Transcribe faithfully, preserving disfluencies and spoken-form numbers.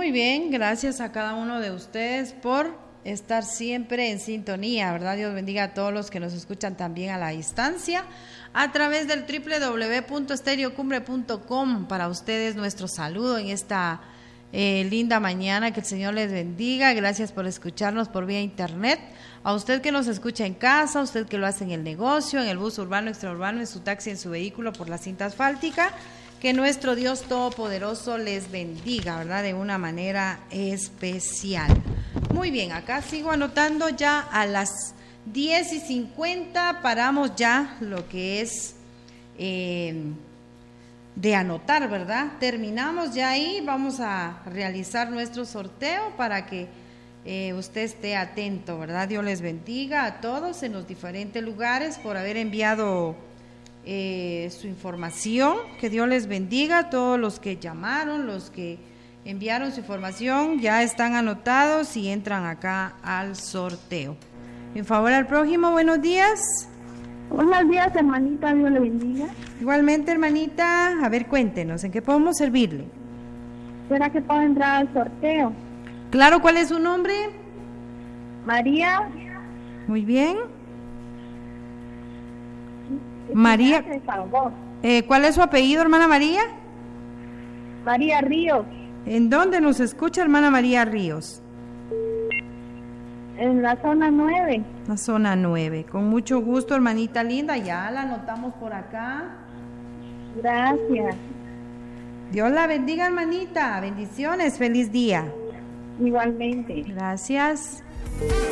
Muy bien, gracias a cada uno de ustedes por estar siempre en sintonía, ¿verdad? Dios bendiga a todos los que nos escuchan también a la distancia a través del doble u doble u doble u punto estereocumbre punto com. Para ustedes nuestro saludo en esta eh, linda mañana, que el Señor les bendiga. Gracias por escucharnos por vía internet. A usted que nos escucha en casa, a usted que lo hace en el negocio, en el bus urbano, extraurbano, en su taxi, en su vehículo, por la cinta asfáltica, que nuestro Dios Todopoderoso les bendiga, ¿verdad? De una manera especial. Muy bien, acá sigo anotando ya a las diez y cincuenta, paramos ya lo que es eh, de anotar, ¿verdad? Terminamos ya ahí, vamos a realizar nuestro sorteo para que eh, usted esté atento, ¿verdad? Dios les bendiga a todos en los diferentes lugares por haber enviado eh, su información, que Dios les bendiga a todos los que llamaron, los que enviaron su información, ya están anotados y entran acá al sorteo. En favor al prójimo, buenos días. Buenos días, hermanita, Dios le bendiga. Igualmente, hermanita, a ver, cuéntenos, ¿en qué podemos servirle? ¿Será que puedo entrar al sorteo? Claro, ¿cuál es su nombre? María. Muy bien. María. Eh, ¿Cuál es su apellido, hermana María? María Ríos. ¿En dónde nos escucha, hermana María Ríos? En la zona nueve. La zona nueve. Con mucho gusto, hermanita linda. Ya la anotamos por acá. Gracias. Dios la bendiga, hermanita. Bendiciones. Feliz día. Igualmente. Gracias.